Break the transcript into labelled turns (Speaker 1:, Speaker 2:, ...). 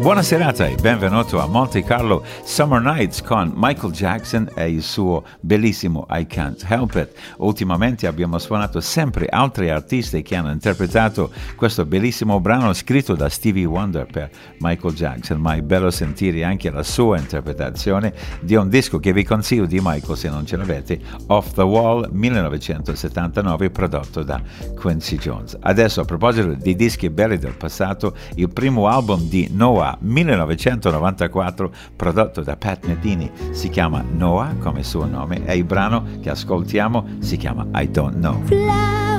Speaker 1: Buona serata e benvenuto a Monte Carlo Summer Nights con Michael Jackson e il suo bellissimo I Can't Help It. Ultimamente abbiamo suonato sempre altri artisti che hanno interpretato questo bellissimo brano scritto da Stevie Wonder per Michael Jackson, ma è bello sentire anche la sua interpretazione di un disco che vi consiglio di Michael se non ce l'avete, Off the Wall 1979, prodotto da Quincy Jones. Adesso, a proposito di dischi belli del passato, il primo album di Noah 1994, prodotto da Pat Metheny, si chiama Noah come suo nome e il brano che ascoltiamo si chiama I Don't Know.
Speaker 2: Fly.